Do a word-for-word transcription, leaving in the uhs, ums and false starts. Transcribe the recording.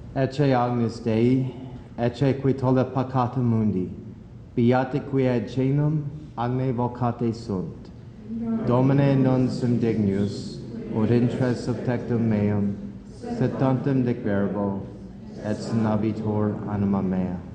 Ecce agnus Dei, ecce qui tolle peccata mundi, beati qui ad cenum agne vocate sunt. Domine non sum dignus, ut intres subtectum meum, sed tantum dic verbo, et sinabitur anima mea.